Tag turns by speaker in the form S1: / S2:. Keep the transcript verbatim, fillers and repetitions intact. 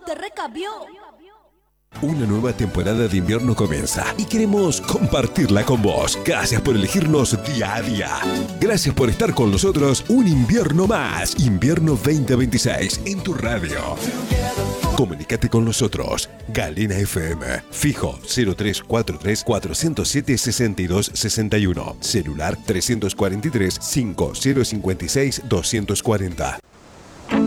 S1: te recabió.
S2: Una nueva temporada de invierno comienza y queremos compartirla con vos. Gracias por elegirnos día a día. Gracias por estar con nosotros un invierno más. Invierno veinte veintiséis en tu radio. Comunícate con nosotros. Galena F M. Fijo cero tres cuatro tres, cuatro cero siete, seis dos seis uno. Celular tres cuatro tres, cinco cero cinco seis, dos cuatro cero.